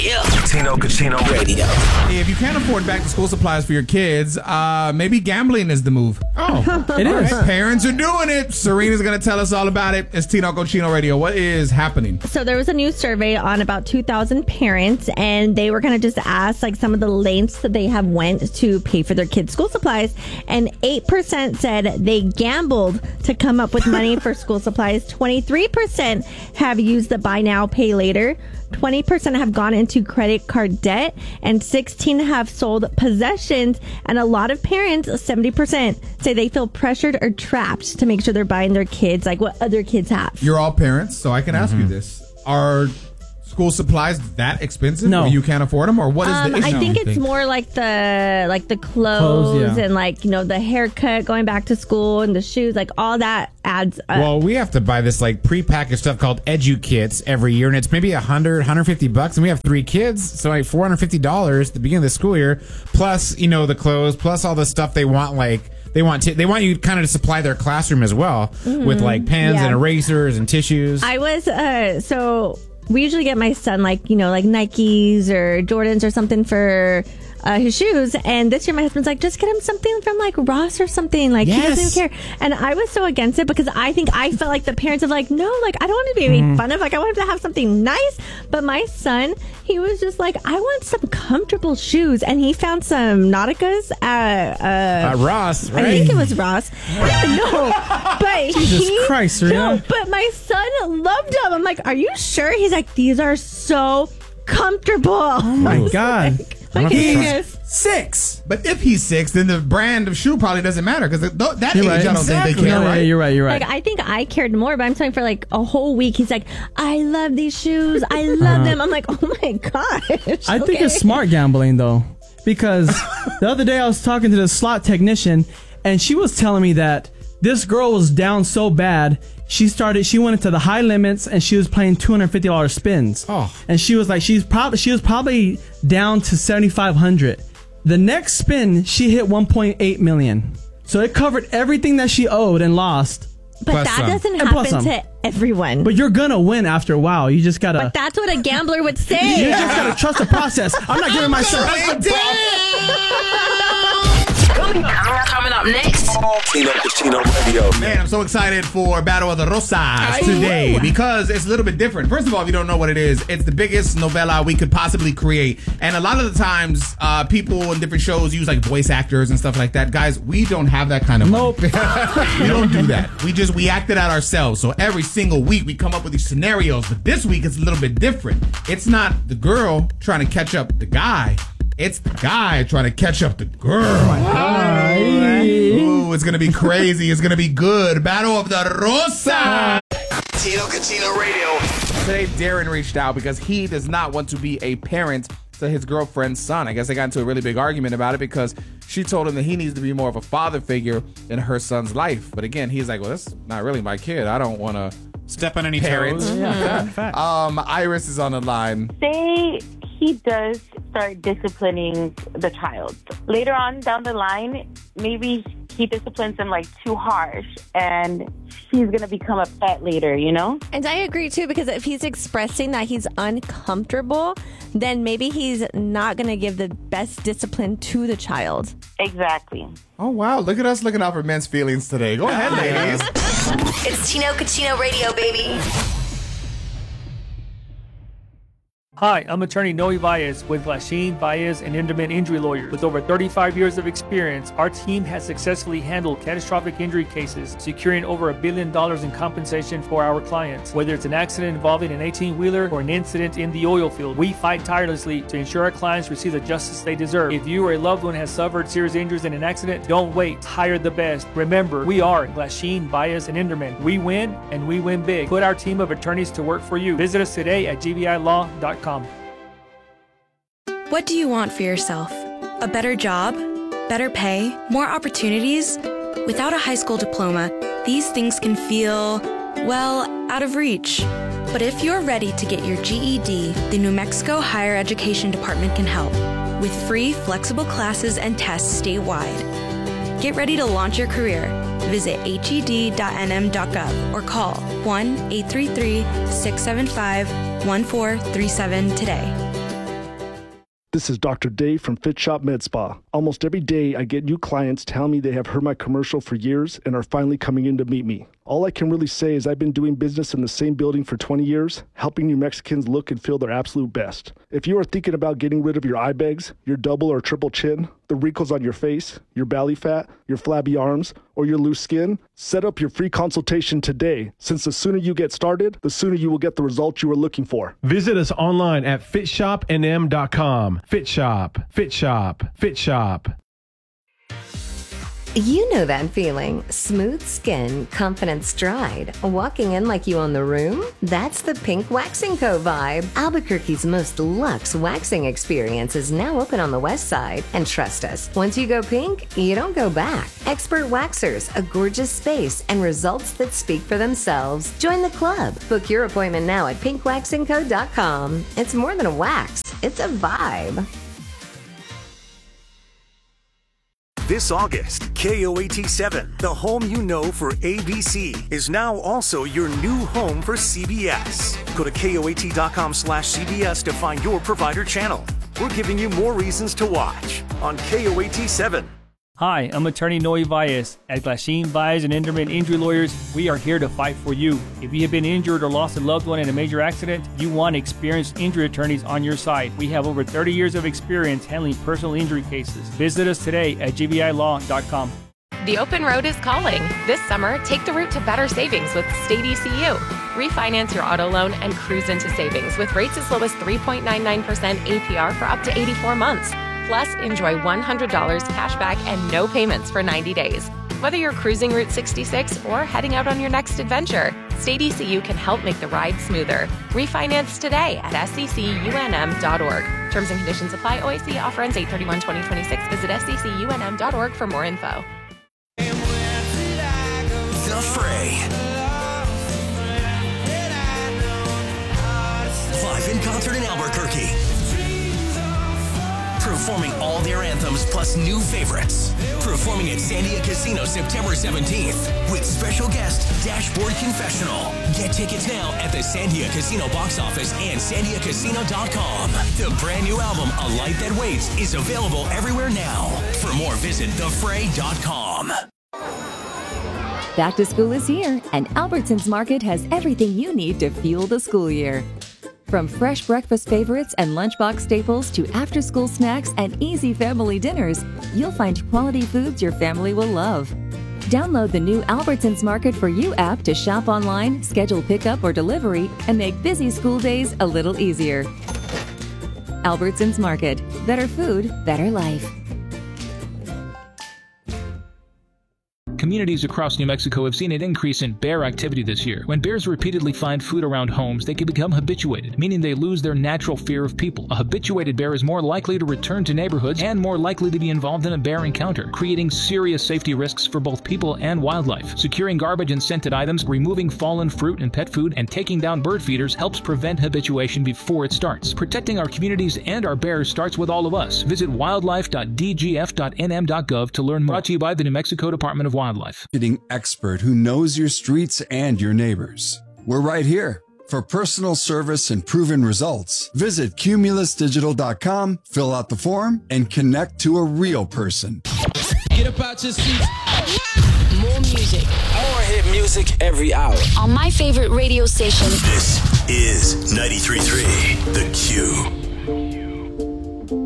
here. Tino Cucino Radio. If you can't afford back to school supplies for your kids, maybe gambling is the move. Oh, it is. Right, parents are doing it. Serena's going to tell us all about it. It's Tino Cucino Radio. What is happening? So there was a new survey on about 2,000 parents, and they were kind of just asked like some of the lengths that they have went to pay for their kids' school supplies, and 8% said they gambled to come up with money for school supplies. 23% have used the buy now, pay later. 20% have gone into credit card debt, and 16 have sold possessions. And a lot of parents, 70%, say they feel pressured or trapped to make sure they're buying their kids like what other kids have. You're all parents, so I can ask you this. Are school supplies that expensive? No. Or you can't afford them? Or what is the issue? I think it's more like the clothes, yeah. and like, you know, the haircut, going back to school, and the shoes, like all that adds up. Well, we have to buy this like prepackaged stuff called EduKits every year, and it's maybe $150, and we have 3 kids, so like $450 at the beginning of the school year, plus, you know, the clothes, plus all the stuff they want, like they want you kind of to supply their classroom as well with like pens and erasers and tissues. I was so we usually get my son like, you know, like Nikes or Jordans or something for his shoes, and this year my husband's like, just get him something from like Ross or something, like he doesn't even care. And I was so against it because I felt like the parents of like, no, like I don't want to be made fun of, like I want him to have something nice. But my son, he was just like, I want some comfortable shoes, and he found some Nauticas at Ross, right? I think it was Ross. No, but Jesus Christ, Serena. No, but my son loved them. I'm like, are you sure? He's like, these are so comfortable. Oh my God. He's 6. But if he's 6, then the brand of shoe probably doesn't matter, because that age, right. I don't think they care, No, right? yeah, you're right. Like, I think I cared more, but I'm telling you, for like a whole week, he's like, I love these shoes. I love them. I'm like, oh my gosh. I think it's smart gambling, though, because the other day I was talking to the slot technician, and she was telling me that this girl was down so bad, she went into the high limits, and she was playing $250 spins. Oh. And she was like, she was probably down to $7,500. The next spin, she hit $1.8 million. So it covered everything that she owed and lost. But Plus that some. doesn't And plus happen some. to everyone. But you're gonna win after a while. You just gotta. But that's what a gambler would say. You just gotta trust the process. I'm not giving myself. Coming up next. Tino Cucino Radio. Man, I'm so excited for Battle of the Rosas today because it's a little bit different. First of all, if you don't know what it is, it's the biggest novella we could possibly create. And a lot of the times, people in different shows use like voice actors and stuff like that. Guys, we don't have that kind of money. Nope. We don't do that. We act it out ourselves. So every single week we come up with these scenarios. But this week it's a little bit different. It's not the girl trying to catch up the guy. It's the guy trying to catch up the girl. Ooh, it's going to be crazy. It's going to be good. Battle of the Rosa. Tino Cucino Radio. Today, Darren reached out because he does not want to be a parent to his girlfriend's son. I guess they got into a really big argument about it because she told him that he needs to be more of a father figure in her son's life. But again, he's like, well, that's not really my kid. I don't want to Step on any parent. toes. Iris is on the line. Say he does start disciplining the child. Later on down the line, maybe he disciplines him like too harsh, and she's going to become upset later, you know? And I agree too, because if he's expressing that he's uncomfortable, then maybe he's not going to give the best discipline to the child. Exactly. Oh, wow. Look at us looking out for men's feelings today. Go ahead, ladies. It's Tino Cucino Radio, baby. Hi, I'm attorney Noe Baez with Glasheen, Baez, and Inderman Injury Lawyers. With over 35 years of experience, our team has successfully handled catastrophic injury cases, securing over $1 billion in compensation for our clients. Whether it's an accident involving an 18-wheeler or an incident in the oil field, we fight tirelessly to ensure our clients receive the justice they deserve. If you or a loved one has suffered serious injuries in an accident, don't wait. Hire the best. Remember, we are Glasheen, Baez, and Inderman. We win, and we win big. Put our team of attorneys to work for you. Visit us today at gvilaw.com. What do you want for yourself? A better job? Better pay? More opportunities? Without a high school diploma, these things can feel, well, out of reach. But if you're ready to get your GED, the New Mexico Higher Education Department can help with free, flexible classes and tests statewide. Get ready to launch your career. Visit hed.nm.gov or call 1-833-675-1437 today. This is Dr. Dave from Fit Shop Med Spa. Almost every day, I get new clients tell me they have heard my commercial for years and are finally coming in to meet me. All I can really say is I've been doing business in the same building for 20 years, helping New Mexicans look and feel their absolute best. If you are thinking about getting rid of your eye bags, your double or triple chin, the wrinkles on your face, your belly fat, your flabby arms, or your loose skin, set up your free consultation today, since the sooner you get started, the sooner you will get the results you are looking for. Visit us online at fitshopnm.com. Fit Shop. You know that feeling. Smooth skin, confident stride, walking in like you own the room? That's the Pink Waxing Co. vibe. Albuquerque's most luxe waxing experience is now open on the west side. And trust us, once you go pink, you don't go back. Expert waxers, a gorgeous space, and results that speak for themselves. Join the club. Book your appointment now at pinkwaxingco.com. It's more than a wax, it's a vibe. This August, KOAT7, the home you know for ABC, is now also your new home for CBS. Go to KOAT.com/CBS to find your provider channel. We're giving you more reasons to watch on KOAT7. Hi, I'm attorney Noe Valles. At Glasheen, Valles and Inderman Injury Lawyers, we are here to fight for you. If you have been injured or lost a loved one in a major accident, you want experienced injury attorneys on your side. We have over 30 years of experience handling personal injury cases. Visit us today at gbilaw.com. The open road is calling. This summer, take the route to better savings with State ECU. Refinance your auto loan and cruise into savings with rates as low as 3.99% APR for up to 84 months. Plus, enjoy $100 cash back and no payments for 90 days. Whether you're cruising Route 66 or heading out on your next adventure, State ECU can help make the ride smoother. Refinance today at seccunm.org. Terms and conditions apply. OAC offer ends 8/31/2026. Visit seccunm.org for more info. The Fray. Live in concert in Albuquerque. Performing all their anthems plus new favorites. Performing at Sandia Casino September 17th with special guest Dashboard Confessional. Get tickets now at the Sandia Casino box office and sandiacasino.com. The brand new album A Light That Waits is available everywhere now. For more, visit thefray.com. Back to school is here, and Albertsons Market has everything you need to fuel the school year. From fresh breakfast favorites and lunchbox staples to after-school snacks and easy family dinners, you'll find quality foods your family will love. Download the new Albertsons Market for You app to shop online, schedule pickup or delivery, and make busy school days a little easier. Albertsons Market. Better food, better life. Communities across New Mexico have seen an increase in bear activity this year. When bears repeatedly find food around homes, they can become habituated, meaning they lose their natural fear of people. A habituated bear is more likely to return to neighborhoods and more likely to be involved in a bear encounter, creating serious safety risks for both people and wildlife. Securing garbage and scented items, removing fallen fruit and pet food, and taking down bird feeders helps prevent habituation before it starts. Protecting our communities and our bears starts with all of us. Visit wildlife.dgf.nm.gov to learn more. Brought to you by the New Mexico Department of Wildlife. Expert who knows your streets and your neighbors. We're right here for personal service and proven results. Visit cumulusdigital.com, fill out the form, and connect to a real person. Get up out your seat. More music. More hit music every hour. On my favorite radio station. This is 93.3 The Q.